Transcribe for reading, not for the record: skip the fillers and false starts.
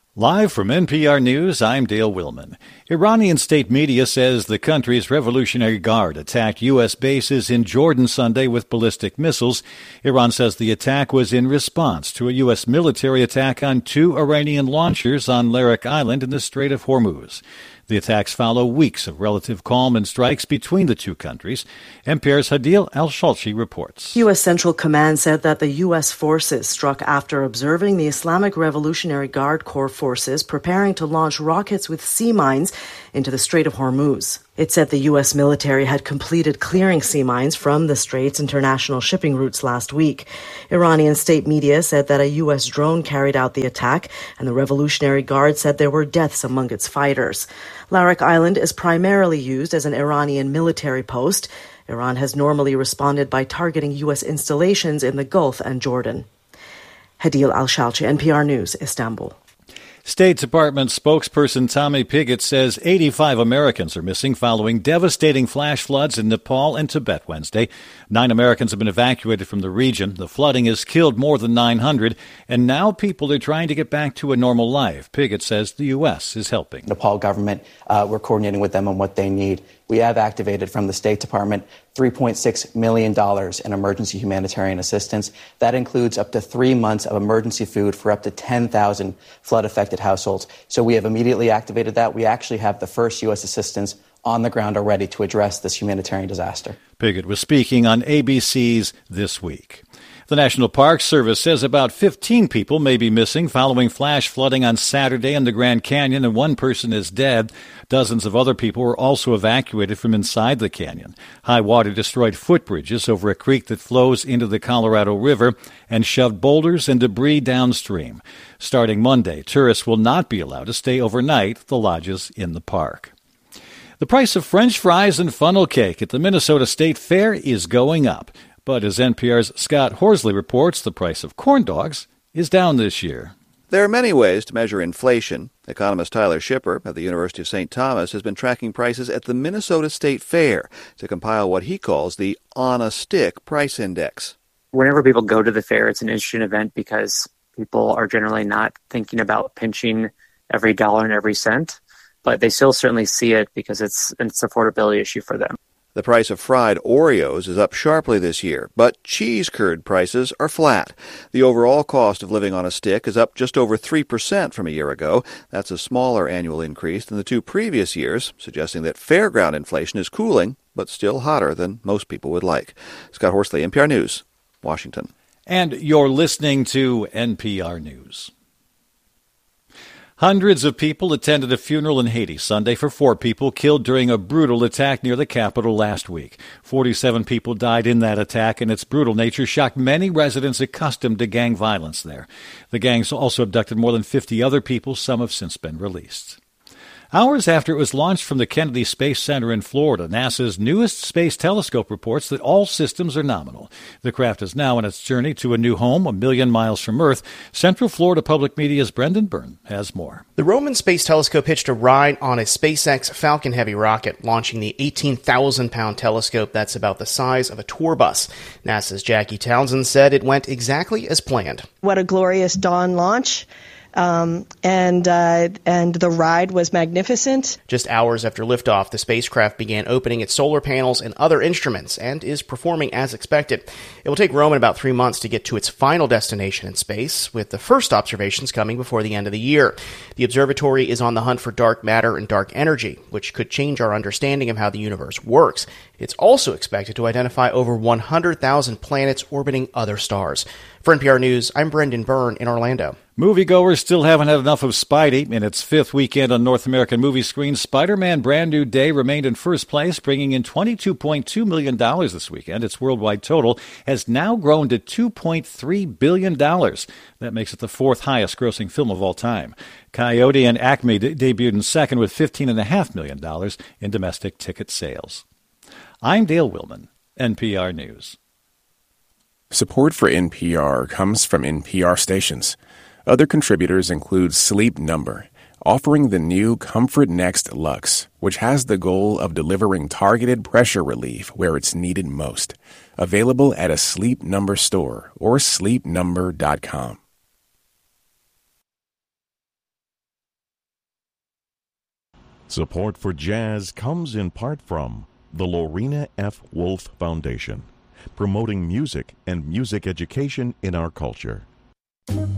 Live from NPR News, I'm Dale Willman. Iranian state media says the country's Revolutionary Guard attacked U.S. bases in Jordan Sunday with ballistic missiles. Iran says the attack was in response to a U.S. military attack on two Iranian launchers on Larak Island in the Strait of Hormuz. The attacks follow weeks of relative calm and strikes between the two countries. NPR's Hadil Al-Shalchi reports. U.S. Central Command said that the U.S. forces struck after observing the Islamic Revolutionary Guard Corps forces preparing to launch rockets with sea mines into the Strait of Hormuz. It said the U.S. military had completed clearing sea mines from the Strait's international shipping routes last week. Iranian state media said that a U.S. drone carried out the attack, and the Revolutionary Guard said there were deaths among its fighters. Larak Island is primarily used as an Iranian military post. Iran has normally responded by targeting U.S. installations in the Gulf and Jordan. Hadil Al-Shalchi, NPR News, Istanbul. State Department spokesperson Tommy Pigott says 85 Americans are missing following devastating flash floods in Nepal and Tibet Wednesday. 9 Americans have been evacuated from the region. The flooding has killed more than 900, and now people are trying to get back to a normal life. Pigott says the U.S. is helping. Nepal government, we're coordinating with them on what they need. We have activated from the State Department $3.6 million in emergency humanitarian assistance. That includes up to 3 months of emergency food for up to 10,000 flood-affected households. So we have immediately activated that. We actually have the first U.S. assistance on the ground already to address this humanitarian disaster. Pigott was speaking on ABC's This Week. The National Park Service says about 15 people may be missing following flash flooding on Saturday in the Grand Canyon, and one person is dead. Dozens of other people were also evacuated from inside the canyon. High water destroyed footbridges over a creek that flows into the Colorado River and shoved boulders and debris downstream. Starting Monday, tourists will not be allowed to stay overnight at the lodges in the park. The price of French fries and funnel cake at the Minnesota State Fair is going up. But as NPR's Scott Horsley reports, the price of corn dogs is down this year. There are many ways to measure inflation. Economist Tyler Schipper at the University of St. Thomas has been tracking prices at the Minnesota State Fair to compile what he calls the on-a-stick price index. Whenever people go to the fair, it's an interesting event because people are generally not thinking about pinching every dollar and every cent, but they still certainly see it because it's an affordability issue for them. The price of fried Oreos is up sharply this year, but cheese curd prices are flat. The overall cost of living on a stick is up just over 3% from a year ago. That's a smaller annual increase than the 2 previous years, suggesting that fairground inflation is cooling, but still hotter than most people would like. Scott Horsley, NPR News, Washington. And you're listening to NPR News. Hundreds of people attended a funeral in Haiti Sunday for 4 people killed during a brutal attack near the capital last week. 47 people died in that attack, and its brutal nature shocked many residents accustomed to gang violence there. The gangs also abducted more than 50 other people. Some have since been released. Hours after it was launched from the Kennedy Space Center in Florida, NASA's newest space telescope reports that all systems are nominal. The craft is now on its journey to a new home 1 million miles from Earth. Central Florida Public Media's Brendan Byrne has more. The Roman Space Telescope hitched a ride on a SpaceX Falcon Heavy rocket, launching the 18,000-pound telescope that's about the size of a tour bus. NASA's Jackie Townsend said it went exactly as planned. What a glorious dawn launch. And the ride was magnificent. Just hours after liftoff, the spacecraft began opening its solar panels and other instruments and is performing as expected. It will take Roman about 3 months to get to its final destination in space, with the first observations coming before the end of the year. The observatory is on the hunt for dark matter and dark energy, which could change our understanding of how the universe works. It's also expected to identify over 100,000 planets orbiting other stars. For NPR News, I'm Brendan Byrne in Orlando. Moviegoers still haven't had enough of Spidey. In its 5th weekend on North American movie screens, Spider-Man Brand New Day remained in first place, bringing in $22.2 million this weekend. Its worldwide total has now grown to $2.3 billion. That makes it the 4th highest grossing film of all time. Coyote and Acme debuted in second with $15.5 million in domestic ticket sales. I'm Dale Willman, NPR News. Support for NPR comes from NPR stations. Other contributors include Sleep Number, offering the new Comfort Next Luxe, which has the goal of delivering targeted pressure relief where it's needed most. Available at a Sleep Number store or sleepnumber.com. Support for jazz comes in part from the Lorena F. Wolf Foundation, promoting music and music education in our culture.